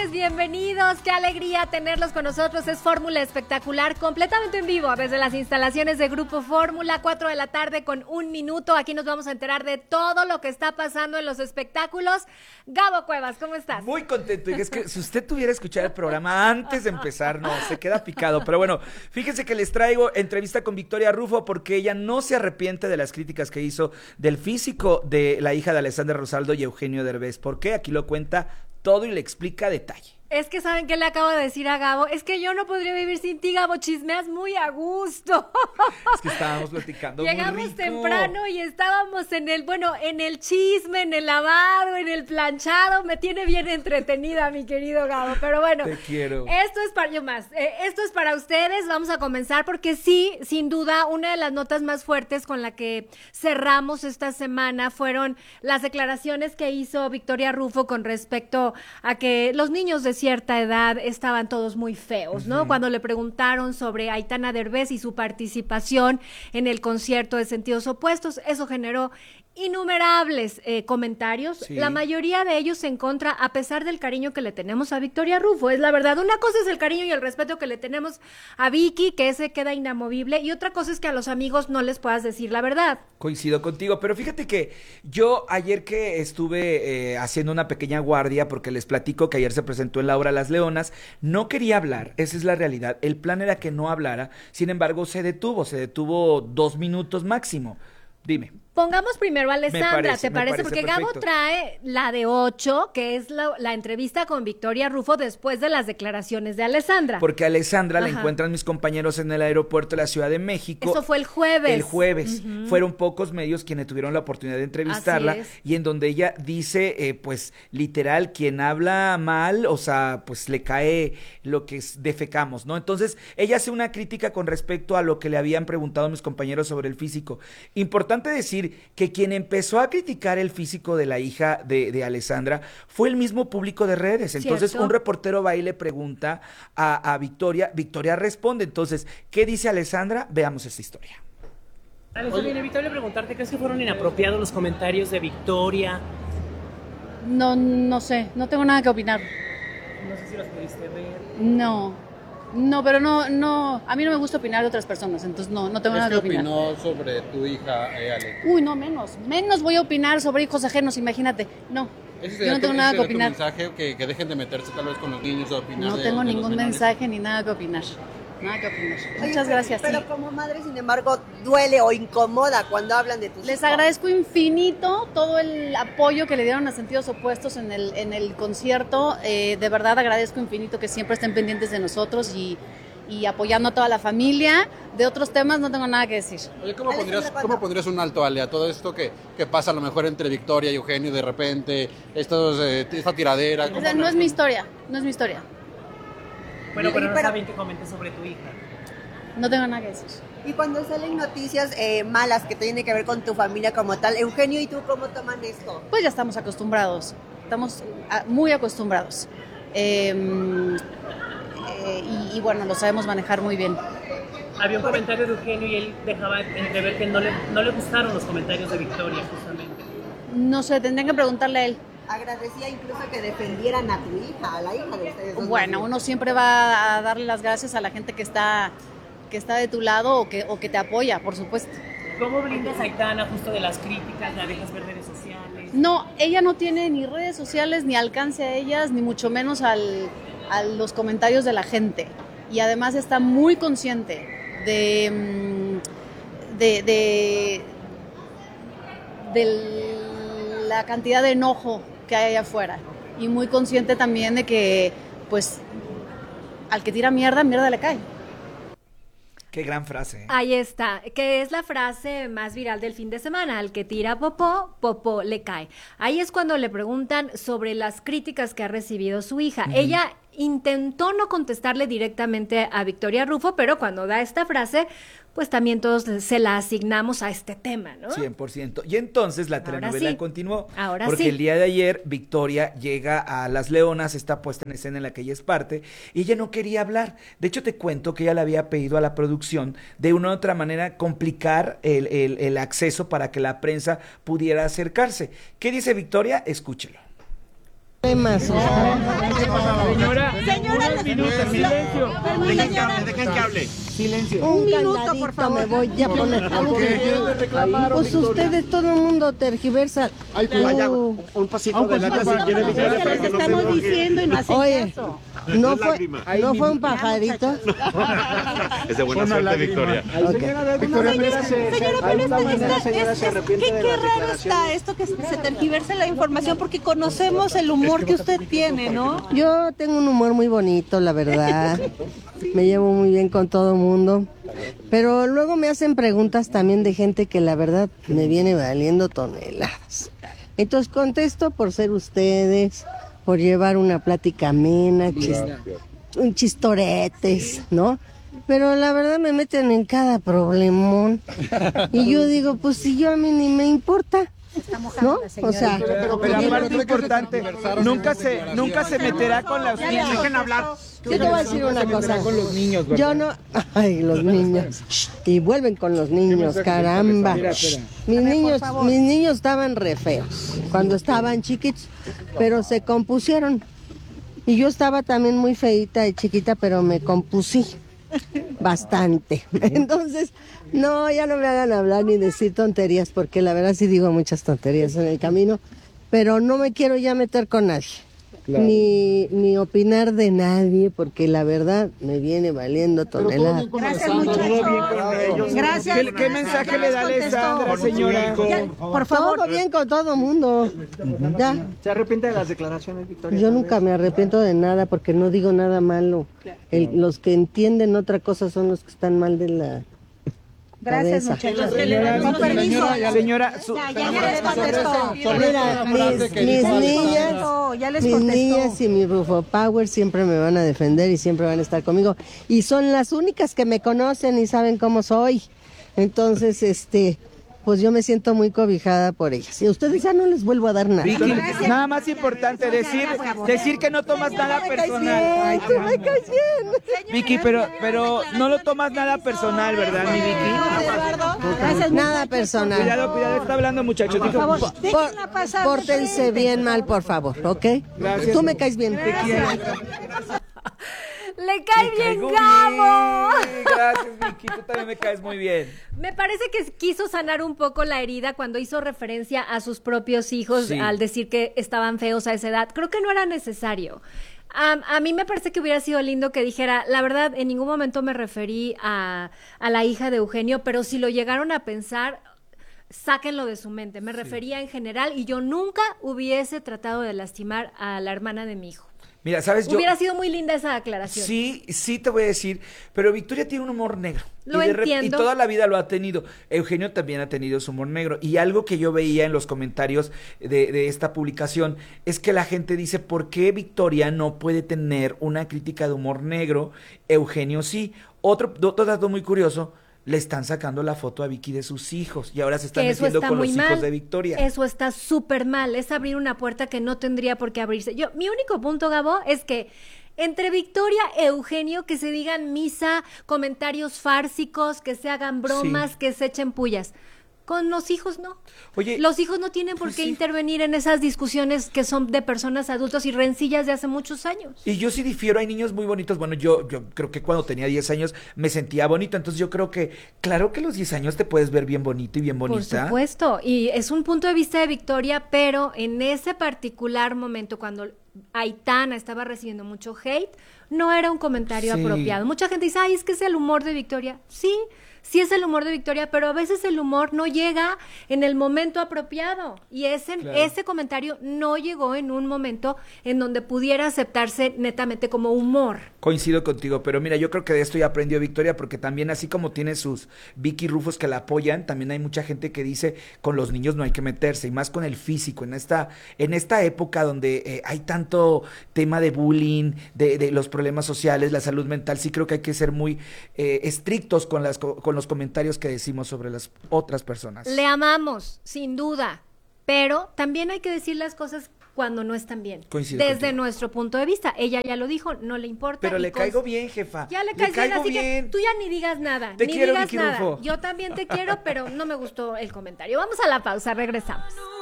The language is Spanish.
noches, bienvenidos, qué alegría tenerlos con nosotros. Es Fórmula Espectacular, completamente en vivo desde las instalaciones de Grupo Fórmula, 4 de la tarde con 1 minuto. Aquí nos vamos a enterar de todo lo que está pasando en los espectáculos. Gabo Cuevas, ¿cómo estás? Muy contento, y es que si usted tuviera escuchado el programa antes de empezar, no, se queda picado. Pero bueno, fíjense que les traigo entrevista con Victoria Rufo porque ella no se arrepiente de las críticas que hizo del físico de la hija de Alessandra Rosaldo y Eugenio Derbez. ¿Por qué? Aquí lo cuenta todo y le explica a detalle. Es que ¿saben qué le acabo de decir a Gabo? Es que yo no podría vivir sin ti, Gabo, chismeas muy a gusto. Es que estábamos platicando Llegamos muy rico. temprano y estábamos en el chisme, en el lavado, en el planchado. Me tiene bien entretenida, mi querido Gabo, pero bueno. Te quiero. Esto es para, esto es para ustedes. Vamos a comenzar porque sí, sin duda, una de las notas más fuertes con la que cerramos esta semana fueron las declaraciones que hizo Victoria Rufo con respecto a que los niños de cierta edad estaban todos muy feos, ¿no? Cuando le preguntaron sobre Aitana Derbez y su participación en el concierto de Sentidos Opuestos, eso generó innumerables comentarios, sí. La mayoría de ellos en contra, a pesar del cariño que le tenemos a Victoria Rufo, es la verdad. Una cosa es el cariño y el respeto que le tenemos a Vicky, que ese queda inamovible, y otra cosa es que a los amigos no les puedas decir la verdad. Coincido contigo, pero fíjate que yo ayer que estuve haciendo una pequeña guardia, porque les platico que ayer se presentó en la obra Las Leonas, no quería hablar, esa es la realidad, el plan era que no hablara, sin embargo se detuvo 2 minutos máximo. Dime. Pongamos primero a Alessandra, ¿te parece? Porque perfecto. Gabo trae la de 8, que es la entrevista con Victoria Rufo después de las declaraciones de Alessandra. Porque a Alessandra la Ajá. encuentran mis compañeros en el aeropuerto de la Ciudad de México. Eso fue el jueves. El jueves. Fueron pocos medios quienes tuvieron la oportunidad de entrevistarla. Así es. Y en donde ella dice, pues, literal, quien habla mal, o sea, pues le cae lo que defecamos, ¿no? Entonces, ella hace una crítica con respecto a lo que le habían preguntado mis compañeros sobre el físico. Importante decir que quien empezó a criticar el físico de la hija de Alessandra fue el mismo público de redes. Entonces, ¿cierto? un reportero va y le pregunta a Victoria, Victoria responde. Entonces, ¿qué dice Alessandra? Veamos esta historia. Alessandra, inevitable preguntarte, ¿crees que fueron inapropiados los comentarios de Victoria? No sé, no tengo nada que opinar. No sé si los pudiste ver. No, pero no, a mí no me gusta opinar de otras personas, entonces no tengo nada que opinar. ¿Qué opinó sobre tu hija, Ale? Uy, no, menos voy a opinar sobre hijos ajenos, imagínate, no. Yo no tengo nada que opinar. ¿Tu mensaje que dejen de meterse tal vez con los niños o opinar? No tengo ningún mensaje ni nada que opinar. Nada que opinar. Oye, Muchas gracias. Pero Sí. como madre, sin embargo, duele o incomoda cuando hablan de tus Les hijos. agradezco infinito todo el apoyo que le dieron a Sentidos Opuestos en el concierto. De verdad agradezco infinito que siempre estén pendientes de nosotros y apoyando a toda la familia. De otros temas no tengo nada que decir. Oye, ¿cómo Alessandra, pondrías un alto, Ale, a todo esto que pasa a lo mejor entre Victoria y Eugenio de repente, esta tiradera? O sea, no es mi historia. Bueno, pero no Pero- está bien que comentes sobre tu hija. No tengo nada que decir. Y cuando salen noticias malas que tienen que ver con tu familia como tal, Eugenio y tú, ¿cómo toman esto? Pues ya estamos acostumbrados. Estamos muy acostumbrados. Y bueno, lo sabemos manejar muy bien. Había un comentario de Eugenio y él dejaba entrever que no le gustaron los comentarios de Victoria, justamente. No sé, tendrían que preguntarle a él. Agradecía incluso que defendieran a tu hija, a la hija de ustedes dos. Bueno, uno siempre va a darle las gracias a la gente que está de tu lado o que te apoya, por supuesto. ¿Cómo brindas a Aitana justo de las críticas? ¿La dejas ver redes sociales? No, ella no tiene ni redes sociales, ni alcance a ellas, ni mucho menos a los comentarios de la gente. Y además está muy consciente de la cantidad de enojo que hay allá afuera. Y muy consciente también de que, pues, al que tira mierda, mierda le cae. Qué gran frase. Ahí está, que es la frase más viral del fin de semana: al que tira popó, popó le cae. Ahí es cuando le preguntan sobre las críticas que ha recibido su hija. Ella intentó no contestarle directamente a Victoria Rufo, pero cuando da esta frase, pues también todos se la asignamos a este tema, ¿no? 100%. Y entonces la Ahora telenovela sí. continuó. Ahora porque sí. el día de ayer Victoria llega a Las Leonas, está puesta en escena en la que ella es parte, y ella no quería hablar. De hecho, te cuento que ella le había pedido a la producción de una u otra manera complicar el acceso para que la prensa pudiera acercarse. ¿Qué dice Victoria? Escúchelo. Temas, o sea, Señora, unos minutos, silencio. Dejen que hable. Silencio. Un minuto, por favor. Me voy a poner. Pues ustedes, todo el mundo tergiversa. Vaya, un pasito adelante si quiere Victoria. Es que les estamos diciendo y no hacen caso. No fue un pajarito. Es de buena suerte, Victoria. Señora, pero qué raro está esto que se tergiversa la información, porque conocemos el humor que usted tiene, ¿no? Yo tengo un humor muy bonito, la verdad. Me llevo muy bien con todo el mundo. Pero luego me hacen preguntas también de gente que la verdad me viene valiendo toneladas. Entonces contesto por ser ustedes, por llevar una plática amena, chistoretes, ¿no? Pero la verdad me meten en cada problemón. Y yo digo, pues si yo a mí ni me importa, ¿no? O sea, pero aparte importante, nunca se meterá con los niños. Dejen hablar. Yo te voy a decir una cosa. Con los niños, ¿verdad? Yo no. Ay, los niños. Y vuelven con los niños, caramba. Mis niños estaban re feos cuando estaban chiquitos, pero se compusieron. Y yo estaba también muy feita y chiquita, pero me compusí bastante. Entonces, no, ya no me hagan hablar ni decir tonterías, porque la verdad sí digo muchas tonterías en el camino, pero no me quiero ya meter con nadie. Claro. Ni opinar de nadie, porque la verdad me viene valiendo toneladas. Gracias, muchachos. Gracias. ¿Qué mensaje le da Alessandra, señora? Ya, por favor. Todo bien con todo mundo. Ya. ¿Se arrepiente de las declaraciones, Victoria? Yo nunca me arrepiento de nada, porque no digo nada malo. Los que entienden otra cosa son los que están mal de la... Gracias, muchachos. Con permiso. Señora, ya les contestó. Mira, mis niñas y mi Rufo Power siempre me van a defender y siempre van a estar conmigo. Y son las únicas que me conocen y saben cómo soy. Entonces, pues yo me siento muy cobijada por ellas. Y a ustedes ya no les vuelvo a dar nada. Vicky, nada más importante decir que no tomas nada personal. Tú me caes bien. Vicky, pero no lo tomas nada personal, ¿verdad, mi Vicky? Nada personal. Cuidado, está hablando, muchachos. Por favor, pórtense bien mal, por favor, ¿ok? Gracias. Tú me caes bien. ¡Le cae bien, Gabo! Gracias, Vicky, tú también me caes muy bien. Me parece que quiso sanar un poco la herida cuando hizo referencia a sus propios hijos, sí, al decir que estaban feos a esa edad. Creo que no era necesario. A mí me parece que hubiera sido lindo que dijera, la verdad, en ningún momento me referí a la hija de Eugenio, pero si lo llegaron a pensar, sáquenlo de su mente. Me refería en general y yo nunca hubiese tratado de lastimar a la hermana de mi hijo. Mira, ¿sabes? Hubiera sido muy linda esa aclaración. Sí te voy a decir, pero Victoria tiene un humor negro. Lo entiendo. Y toda la vida lo ha tenido. Eugenio también ha tenido su humor negro. Y algo que yo veía en los comentarios de esta publicación es que la gente dice, ¿por qué Victoria no puede tener una crítica de humor negro? Eugenio sí. Otro dato muy curioso, le están sacando la foto a Vicky de sus hijos y ahora se están metiendo con los hijos de Victoria. Eso está súper mal, es abrir una puerta que no tendría por qué abrirse. Mi único punto, Gabo, es que entre Victoria e Eugenio que se digan misa, comentarios fársicos, que se hagan bromas, sí, que se echen pullas. Con los hijos no. Oye, los hijos no tienen por qué intervenir en esas discusiones que son de personas adultas y rencillas de hace muchos años. Y yo sí difiero, hay niños muy bonitos. Bueno, yo creo que cuando tenía 10 años me sentía bonito, entonces yo creo que, claro que a los 10 años te puedes ver bien bonito y bien bonita. Por supuesto, y es un punto de vista de Victoria, pero en ese particular momento cuando Aitana estaba recibiendo mucho hate, no era un comentario apropiado. Mucha gente dice, ay, es que es el humor de Victoria. Sí es el humor de Victoria, pero a veces el humor no llega en el momento apropiado. Y ese comentario no llegó en un momento en donde pudiera aceptarse netamente como humor. Coincido contigo, pero mira, yo creo que de esto ya aprendió Victoria, porque también así como tiene sus Vicky Rufos que la apoyan, también hay mucha gente que dice, con los niños no hay que meterse, y más con el físico, en esta época donde hay tanto tema de bullying, de los problemas sociales, la salud mental, sí creo que hay que ser muy estrictos con los comentarios que decimos sobre las otras personas. Le amamos, sin duda, pero también hay que decir las cosas cuando no están bien. Coincido desde contigo. Nuestro punto de vista. Ella ya lo dijo, no le importa. Pero le caigo bien, jefa. Ya le caes bien, así que tú ya ni digas nada. Te ni quiero, digas Vicky nada. Rufo. Yo también te quiero, pero no me gustó el comentario. Vamos a la pausa, regresamos.